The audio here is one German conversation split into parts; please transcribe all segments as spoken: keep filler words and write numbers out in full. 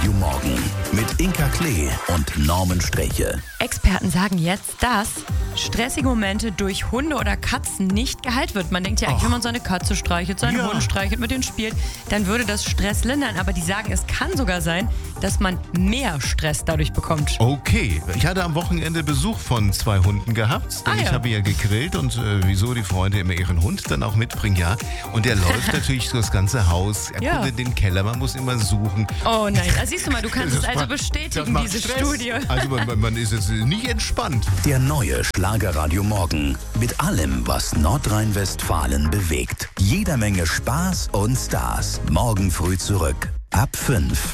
Radio Morgen mit Inka Klee und Norman Sträche. Experten sagen jetzt, dass stressige Momente durch Hunde oder Katzen nicht geheilt wird. Man denkt ja eigentlich, wenn man so eine Katze streichelt, seinen Ja. Hund streichelt, mit denen spielt, dann würde das Stress lindern. Aber die sagen, es kann sogar sein, dass man mehr Stress dadurch bekommt. Okay, ich hatte am Wochenende Besuch von zwei Hunden gehabt. Denn Ah, ja. Ich habe ja gegrillt und äh, wieso die Freunde immer ihren Hund dann auch mitbringen, ja. Und der läuft natürlich so das ganze Haus, er Ja. kommt in den Keller, man muss immer suchen. Oh nein, da siehst du mal, du kannst es Das also macht- bestätigen, das macht diese Stress. Studie. Also man, man ist jetzt nicht entspannt. Der neue Schlagerradio Morgen mit allem, was Nordrhein-Westfalen bewegt. Jeder Menge Spaß und Stars. Morgen früh zurück. Ab fünf.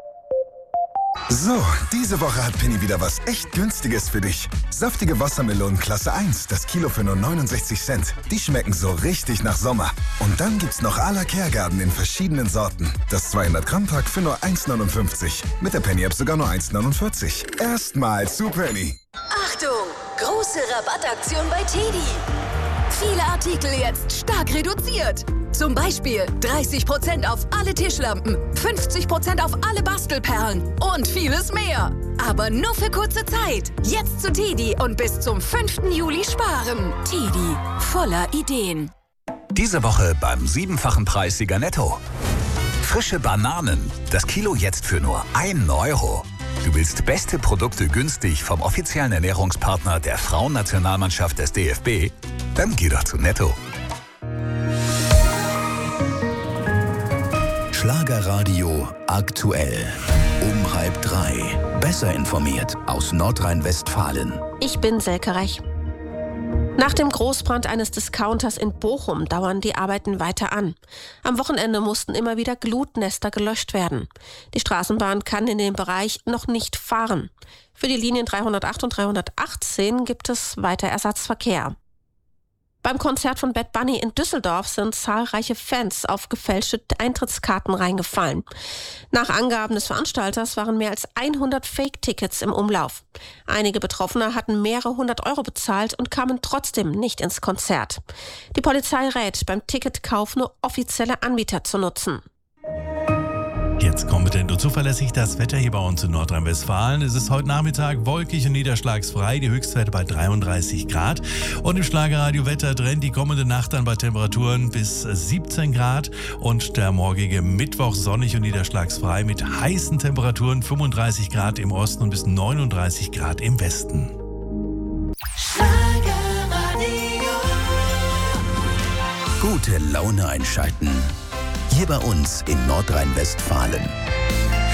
So, diese Woche hat Penny wieder was echt Günstiges für dich. Saftige Wassermelonen Klasse eins, das Kilo für nur neunundsechzig Cent. Die schmecken so richtig nach Sommer. Und dann gibt's noch à la Kehrgarten in verschiedenen Sorten. Das zweihundert Gramm Pack für nur eins neunundfünfzig. Mit der Penny App sogar nur eins neunundvierzig. Erstmal zu Penny. Achtung! Große Rabattaktion bei Teddy. Viele Artikel jetzt stark reduziert. Zum Beispiel dreißig Prozent auf alle Tischlampen, fünfzig Prozent auf alle Bastelperlen und vieles mehr. Aber nur für kurze Zeit. Jetzt zu Teddy und bis zum fünften Juli sparen. Teddy, voller Ideen. Diese Woche beim siebenfachen Preissieger Netto. Frische Bananen. Das Kilo jetzt für nur ein Euro. Du willst beste Produkte günstig vom offiziellen Ernährungspartner der Frauennationalmannschaft des D F B? Dann geh doch zu Netto. Schlagerradio aktuell. Um halb drei. Besser informiert aus Nordrhein-Westfalen. Ich bin Selke Rech. Nach dem Großbrand eines Discounters in Bochum dauern die Arbeiten weiter an. Am Wochenende mussten immer wieder Glutnester gelöscht werden. Die Straßenbahn kann in dem Bereich noch nicht fahren. Für die Linien dreihundertacht und dreihundertachtzehn gibt es weiter Ersatzverkehr. Beim Konzert von Bad Bunny in Düsseldorf sind zahlreiche Fans auf gefälschte Eintrittskarten reingefallen. Nach Angaben des Veranstalters waren mehr als hundert Fake-Tickets im Umlauf. Einige Betroffene hatten mehrere hundert Euro bezahlt und kamen trotzdem nicht ins Konzert. Die Polizei rät, beim Ticketkauf nur offizielle Anbieter zu nutzen. Jetzt kompetent und zuverlässig das Wetter hier bei uns in Nordrhein-Westfalen. Es ist heute Nachmittag wolkig und niederschlagsfrei, die Höchstwerte bei dreiunddreißig Grad. Und im Schlagerradio Wettertrend die kommende Nacht dann bei Temperaturen bis siebzehn Grad. Und der morgige Mittwoch sonnig und niederschlagsfrei mit heißen Temperaturen, fünfunddreißig Grad im Osten und bis neununddreißig Grad im Westen. Gute Laune einschalten. Hier bei uns in Nordrhein-Westfalen.